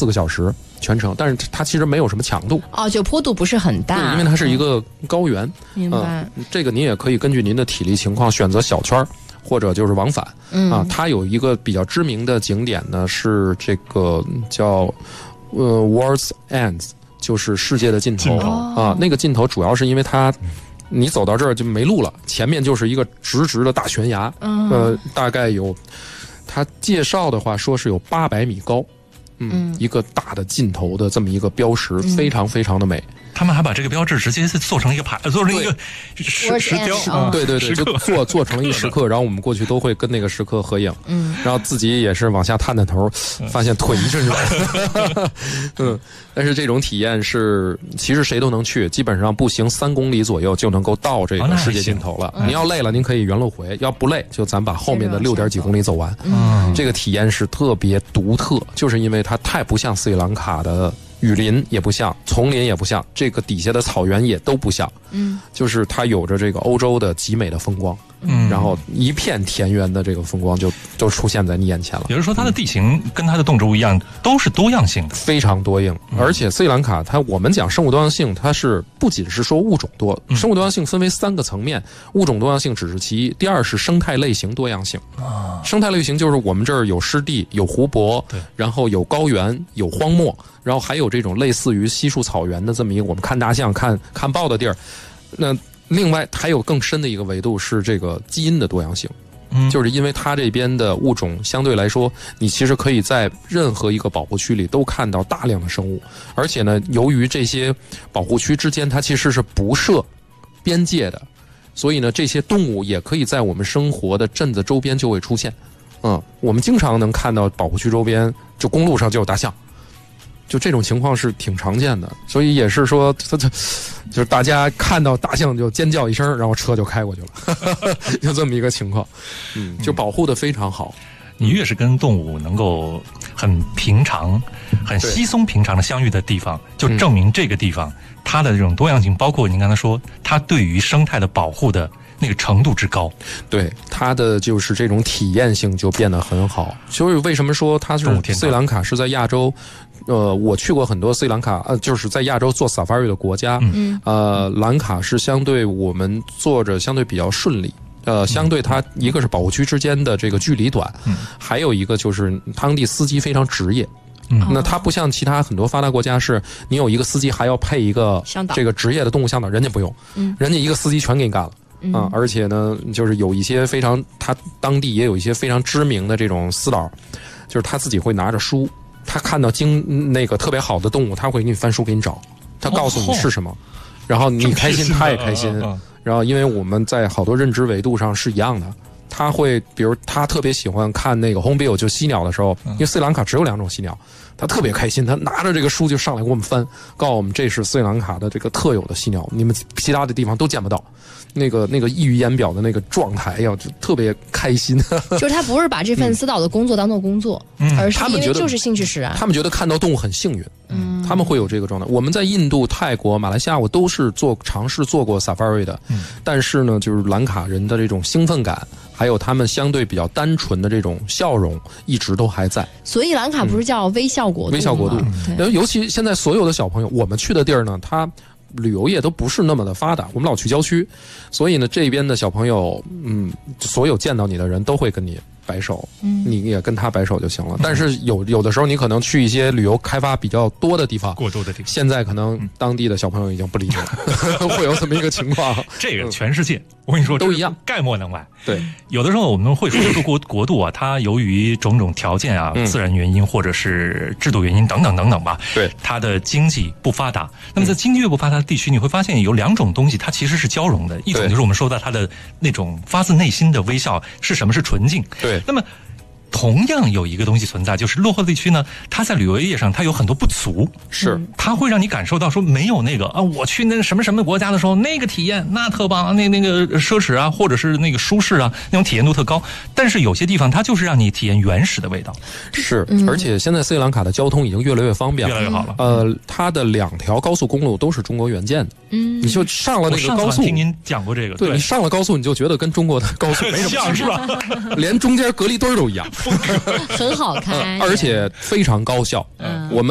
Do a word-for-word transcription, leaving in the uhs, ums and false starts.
四个小时全程，但是它其实没有什么强度哦，就坡度不是很大， 对，因为它是一个高原。 嗯、明白、 嗯。这个您也可以根据您的体力情况选择小圈或者就是往返。 嗯啊，它有一个比较知名的景点呢，是这个叫呃 World's Ends， 就是世界的尽头, 尽头啊。那个尽头主要是因为它。你走到这儿就没路了，前面就是一个直直的大悬崖， 嗯、 呃，大概有，他介绍的话说是有八百米高，嗯，嗯一个大的尽头的这么一个标识，嗯、非常非常的美。 他们还把这个标志直接做成一个牌，做成一个石石雕， 嗯、对对对，就做做成了一个石刻，然后我们过去都会跟那个石刻合影，嗯，然后自己也是往下探探头，发现腿一阵软，嗯，但是这种体验是其实谁都能去，基本上步行三公里左右就能够到这个世界尽头了。哦、您要累了，您可以原路回；要不累，就咱把后面的六点几公里走完。嗯，这个体验是特别独特，就是因为它太不像斯里兰卡的。雨林也不像，丛林也不像，这个底下的草原也都不像，嗯，就是它有着这个欧洲的极美的风光，嗯，然后一片田园的这个风光就就出现在你眼前了。 也就是说，它的地形跟它的动植物一样，都是多样性的， 非常多样。嗯、而且斯里兰卡，它我们讲生物多样性，它是不仅是说物种多，嗯、生物多样性分为三个层面，物种多样性只是其一，第二是生态类型多样性。啊，生态类型就是我们这儿有湿地、有湖泊，对，然后有高原、有荒漠。然后还有这种类似于稀树草原的这么一个我们看大象看看豹的地儿，那另外还有更深的一个维度是这个基因的多样性，嗯，就是因为它这边的物种相对来说，你其实可以在任何一个保护区里都看到大量的生物，而且呢，由于这些保护区之间它其实是不设边界的，所以呢，这些动物也可以在我们生活的镇子周边就会出现，嗯，我们经常能看到保护区周边就公路上就有大象。就这种情况是挺常见的，所以也是说，就是大家看到大象就尖叫一声，然后车就开过去了，就这么一个情况，嗯，就保护得非常好。 你越是跟动物能够很平常、很稀松平常的相遇的地方，就证明这个地方它的这种多样性，包括您刚才说，它对于生态的保护的那个程度之高， 对它的就是这种体验性就变得很好。所以为什么说它是斯里兰卡是在亚洲？呃，我去过很多斯里兰卡，呃，就是在亚洲做 safari 的国家，嗯，呃，兰卡是相对我们做着相对比较顺利，呃，相对它一个是保护区之间的这个距离短，嗯，还有一个就是当地司机非常职业。嗯，那它不像其他很多发达国家，是你有一个司机还要配一个这个职业的动物向导，人家不用，嗯，人家一个司机全给你干了。嗯、啊，而且呢，就是有一些非常，他当地也有一些非常知名的这种司导，就是他自己会拿着书，他看到经那个特别好的动物，他会给你翻书给你找，他告诉你是什么，哦、然后你开心，他也开心。啊啊、然后，因为我们在好多认知维度上是一样的，他会，比如他特别喜欢看那个 hornbill 就犀鸟的时候，因为斯里兰卡只有两种犀鸟。他特别开心，他拿着这个书就上来给我们翻，告诉我们这是斯里兰卡的这个特有的犀鸟，你们其他的地方都见不到。那个那个溢于言表的那个状态呀，就特别开心。 就是他不是把这份司导的工作当做工作，嗯、而是因为就是兴趣使然。 他们觉得看到动物很幸运，嗯，他们会有这个状态。我们在印度、泰国、马来西亚，我都是做尝试做过 safari 的，嗯，但是呢，就是兰卡人的这种兴奋感。还有他们相对比较单纯的这种笑容，一直都还在。 所以兰卡不是叫微笑国度吗？ 微笑国度，嗯、尤其现在所有的小朋友，我们去的地儿呢，它旅游业都不是那么的发达，我们老去郊区，所以呢，这边的小朋友，嗯，所有见到你的人都会跟你摆手，嗯，你也跟他摆手就行了。但是有有的时候，你可能去一些旅游开发比较多的地方， 过多的地方， 现在可能当地的小朋友已经不理解了，会有这么一个情况。 这个全世界，我跟你说都一样， 概莫能外。 对， 有的时候我们会说这个国国度啊，它由于种种条件啊、自然原因或者是制度原因等等等等吧， 对， 它的经济不发达。那么在经济越不发达的地区，你会发现有两种东西，它其实是交融的。一种就是我们说到它的那种发自内心的微笑是什么？是纯净。 对， 那么。同样有一个东西存在，就是落后地区呢，它在旅游业上它有很多不足， 是它会让你感受到说没有那个啊，我去那个什么什么国家的时候，那个体验那特棒，那那个奢侈啊，或者是那个舒适啊，那种体验度特高。但是有些地方它就是让你体验原始的味道。 是，而且现在斯里兰卡的交通已经越来越方便了， 越来越好了。 呃，它的两条高速公路都是中国援建的，嗯，你就上了那个高速， 听您讲过这个， 对，你上了高速，你就觉得跟中国的高速没什么像是吧？ 连中间隔离墩都一样。 很好开， 而且非常高效。嗯，我们。